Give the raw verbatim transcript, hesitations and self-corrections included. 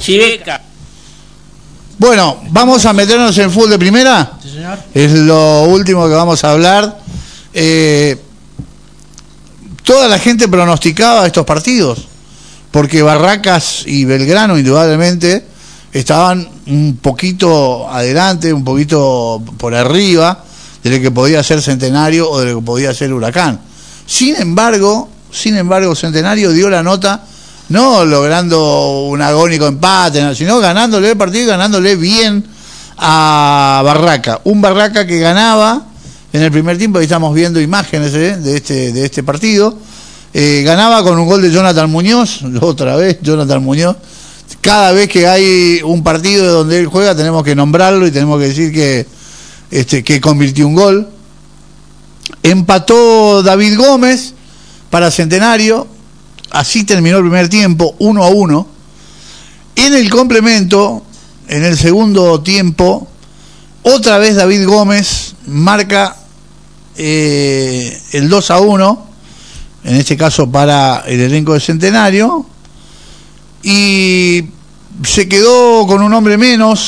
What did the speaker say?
Chiveca. Bueno, vamos a meternos en fútbol de primera. Sí, señor. Es lo último que vamos a hablar. Eh, toda la gente pronosticaba estos partidos, porque Barracas y Belgrano indudablemente estaban un poquito adelante, un poquito por arriba de lo que podía ser Centenario o de lo que podía ser Huracán. Sin embargo, sin embargo, Centenario dio la nota, no logrando un agónico empate, sino ganándole el partido y ganándole bien a Barraca. Un Barraca que ganaba en el primer tiempo, ahí estamos viendo imágenes eh, de este de este partido, eh, ganaba con un gol de Jonathan Muñoz, otra vez Jonathan Muñoz. Cada vez que hay un partido donde él juega tenemos que nombrarlo y tenemos que decir que, este, que convirtió un gol. Empató David Gómez para Centenario. Así terminó el primer tiempo, uno a uno. En el complemento, en el segundo tiempo, otra vez David Gómez marca eh, el dos a uno, en este caso para el elenco de Centenario, y se quedó con un hombre menos